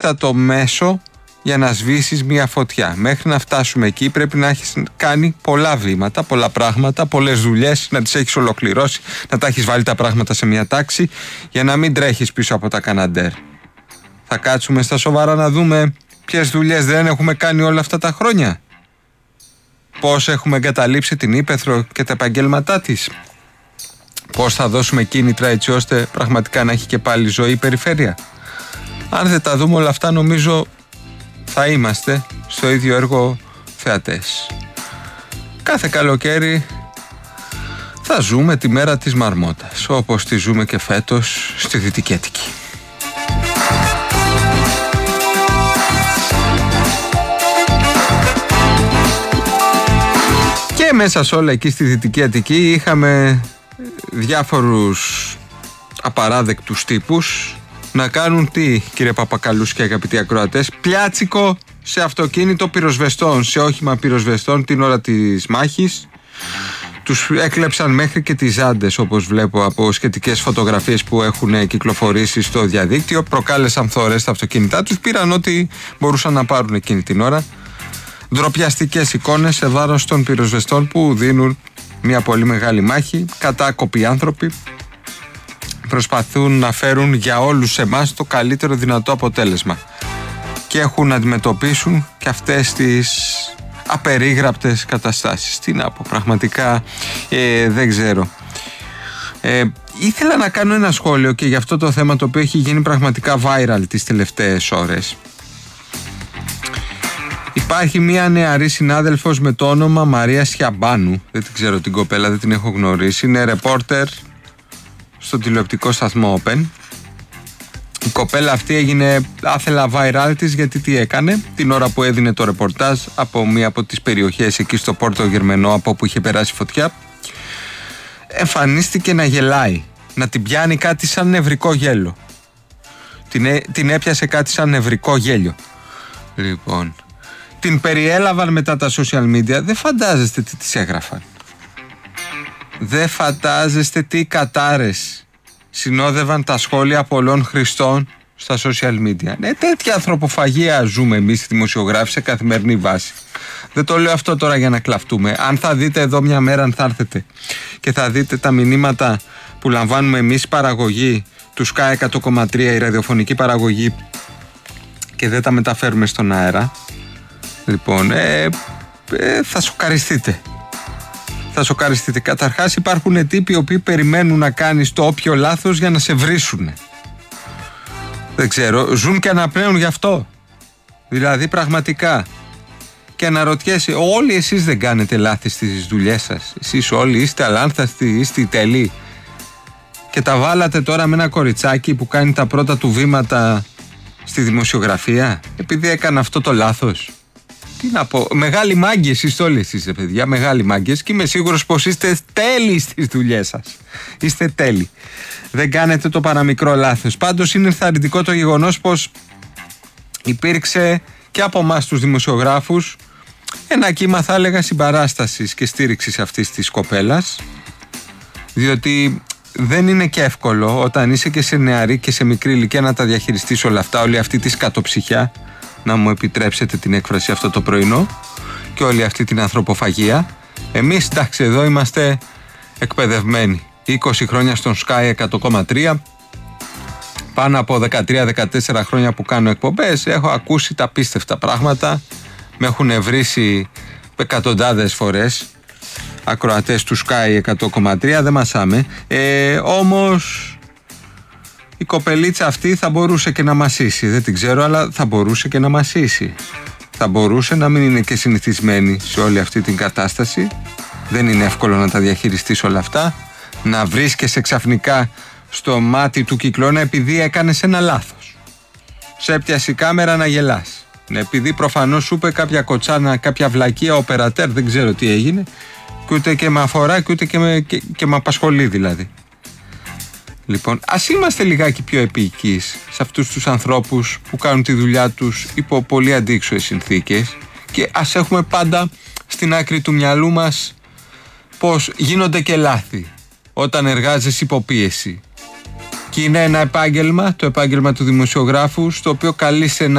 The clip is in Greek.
απλούστατο μέσο για να σβήσεις μια φωτιά. Μέχρι να φτάσουμε εκεί πρέπει να έχεις κάνει πολλά βήματα, πολλά πράγματα, πολλές δουλειές, να τις έχεις ολοκληρώσει, να τα έχεις βάλει τα πράγματα σε μια τάξη για να μην τρέχεις πίσω από τα καναντέρ. Θα κάτσουμε στα σοβαρά να δούμε ποιες δουλειές δεν έχουμε κάνει όλα αυτά τα χρόνια. Πώς έχουμε εγκαταλείψει την ύπαιθρο και τα επαγγέλματά της. Πώς θα δώσουμε κίνητρα έτσι ώστε πραγματικά να έχει και πάλι ζωή η περιφέρεια. Αν δεν τα δούμε όλα αυτά, νομίζω θα είμαστε στο ίδιο έργο θεατές. Κάθε καλοκαίρι θα ζούμε τη μέρα της Μαρμότας, όπως τη ζούμε και φέτος στη Δυτική Αττική. Και μέσα σε όλα εκεί στη Δυτική Αττική είχαμε διάφορους απαράδεκτους τύπους να κάνουν τι, κύριε Παπακαλούς και αγαπητοί ακροατές? Πλιάτσικο σε αυτοκίνητο πυροσβεστών, σε όχημα πυροσβεστών την ώρα της μάχης. Τους έκλεψαν μέχρι και τις ζάντες, όπως βλέπω από σχετικές φωτογραφίες που έχουν κυκλοφορήσει στο διαδίκτυο. Προκάλεσαν φθορές στα αυτοκίνητά τους, πήραν ό,τι μπορούσαν να πάρουν εκείνη την ώρα. Ντροπιαστικές εικόνες σε βάρος των πυροσβεστών που δίνουν μια πολύ μεγάλη μάχη. Κατάκοποι άνθρωποι προσπαθούν να φέρουν για όλους εμάς το καλύτερο δυνατό αποτέλεσμα και έχουν να αντιμετωπίσουν και αυτές τις απερίγραπτες καταστάσεις. Τι να πω, πραγματικά δεν ξέρω. Ήθελα να κάνω ένα σχόλιο και για αυτό το θέμα το οποίο έχει γίνει πραγματικά viral τις τελευταίες ώρες. Υπάρχει μια νεαρή συνάδελφος με το όνομα Μαρία Σιαμπάνου. Δεν την ξέρω την κοπέλα, δεν την έχω γνωρίσει. Είναι ρεπόρτερ στο τηλεοπτικό σταθμό Open. Η κοπέλα αυτή έγινε άθελα viral της, γιατί τι έκανε? Την ώρα που έδινε το ρεπορτάζ από μία από τις περιοχές εκεί στο Πόρτο Γερμενό, από όπου είχε περάσει φωτιά, εμφανίστηκε να γελάει, να την πιάνει κάτι σαν νευρικό γέλιο. Την έπιασε κάτι σαν νευρικό γέλιο. Λοιπόν, την περιέλαβαν μετά τα social media. Δεν φαντάζεστε τι της έγραφαν. Δεν φαντάζεστε τι κατάρες συνόδευαν τα σχόλια πολλών χρηστών στα social media. Ναι, τέτοια ανθρωποφαγία ζούμε εμείς οι δημοσιογράφοι σε καθημερινή βάση. Δεν το λέω αυτό τώρα για να κλαφτούμε. Αν θα δείτε εδώ μια μέρα, αν θα έρθετε και θα δείτε τα μηνύματα που λαμβάνουμε εμείς, παραγωγή του Sky 100,3, η ραδιοφωνική παραγωγή, και δεν τα μεταφέρουμε στον αέρα, λοιπόν, θα σοκαριστείτε. Θα σοκαριστείτε. Καταρχάς υπάρχουν τύποι οι οποίοι περιμένουν να κάνεις το όποιο λάθος για να σε βρίσουν. Δεν ξέρω, ζουν και αναπνέουν γι' αυτό. Δηλαδή πραγματικά. Και αναρωτιέσαι, όλοι εσείς δεν κάνετε λάθη στις δουλειές σας? Εσείς όλοι είστε αλάνθαστοι, είστε τέλειοι? Και τα βάλατε τώρα με ένα κοριτσάκι που κάνει τα πρώτα του βήματα στη δημοσιογραφία, επειδή έκανε αυτό το λάθος. Τι να πω, μεγάλοι μάγκες είστε όλοι εσείς, παιδιά, μεγάλοι μάγκες, και είμαι σίγουρος πως είστε τέλειοι στις δουλειές σας. Είστε τέλειοι. Δεν κάνετε το παραμικρό λάθος. Πάντως είναι ενθαρρυντικό το γεγονός πως υπήρξε και από εμάς τους δημοσιογράφους ένα κύμα, θα έλεγα, συμπαράστασης και στήριξης αυτής της κοπέλας, διότι δεν είναι και εύκολο όταν είσαι και σε νεαρή και σε μικρή ηλικία να τα διαχειριστείς όλα αυτά, όλη αυτή τη σκατοψυχιά, να μου επιτρέψετε την έκφραση αυτό το πρωινό, και όλη αυτή την ανθρωποφαγία. Εμείς, εντάξει, εδώ είμαστε εκπαιδευμένοι. 20 χρόνια στον Sky 100,3, πάνω από 13-14 χρόνια που κάνω εκπομπές, έχω ακούσει τα απίστευτα πράγματα. Με έχουν βρήσει εκατοντάδες φορές ακροατές του Sky 100,3, δεν μασάμε. Όμως η κοπελίτσα αυτή θα μπορούσε και να μασίσει. Δεν την ξέρω, αλλά θα μπορούσε και να μασίσει. Θα μπορούσε να μην είναι και συνηθισμένη σε όλη αυτή την κατάσταση. Δεν είναι εύκολο να τα διαχειριστείς όλα αυτά. Να βρίσκεσαι ξαφνικά στο μάτι του κυκλώνα επειδή έκανες ένα λάθος. Σε έπιασε η κάμερα να γελάς. Επειδή προφανώς σου είπε κάποια κοτσάνα, κάποια βλακεία, ο περατέρ, δεν ξέρω τι έγινε, και ούτε και με αφορά και ούτε και με απασχολεί δηλαδή. Λοιπόν, ας είμαστε λιγάκι πιο επίοικείς σε αυτούς τους ανθρώπους που κάνουν τη δουλειά τους υπό πολύ αντίξωες συνθήκες, και ας έχουμε πάντα στην άκρη του μυαλού μας πως γίνονται και λάθη όταν εργάζεσαι υπό πίεση. Και είναι ένα επάγγελμα, το επάγγελμα του δημοσιογράφου, στο οποίο καλείσαι